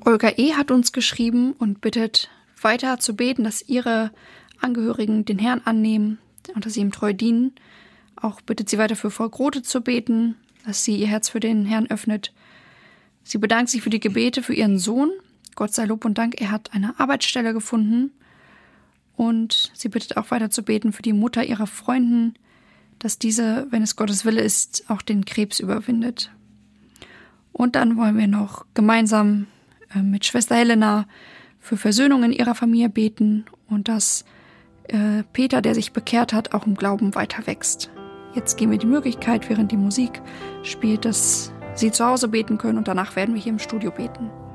Olga E. hat uns geschrieben und bittet weiter zu beten, dass ihre Angehörigen den Herrn annehmen und dass sie ihm treu dienen. Auch bittet sie weiter für Frau Grote zu beten, dass sie ihr Herz für den Herrn öffnet. Sie bedankt sich für die Gebete für ihren Sohn. Gott sei Lob und Dank, er hat eine Arbeitsstelle gefunden. Und sie bittet auch weiter zu beten für die Mutter ihrer Freundin, dass diese, wenn es Gottes Wille ist, auch den Krebs überwindet. Und dann wollen wir noch gemeinsam mit Schwester Helena für Versöhnung in ihrer Familie beten und dass Peter, der sich bekehrt hat, auch im Glauben weiter wächst. Jetzt geben wir die Möglichkeit, während die Musik spielt, dass Sie zu Hause beten können und danach werden wir hier im Studio beten.